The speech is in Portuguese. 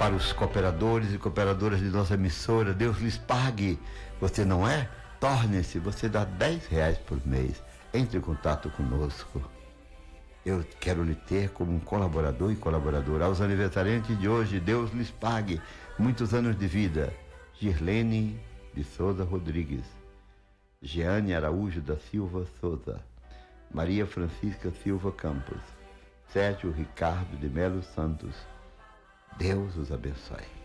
para os cooperadores e cooperadoras de nossa emissora. Deus lhes pague. Você não é? Torne-se. Você dá R$10 por mês. Entre em contato conosco. Eu quero lhe ter como um colaborador e colaboradora. Aos aniversariantes de hoje, Deus lhes pague muitos anos de vida. Girlene de Souza Rodrigues, Jeane Araújo da Silva Souza, Maria Francisca Silva Campos, Sérgio Ricardo de Melo Santos. Deus os abençoe.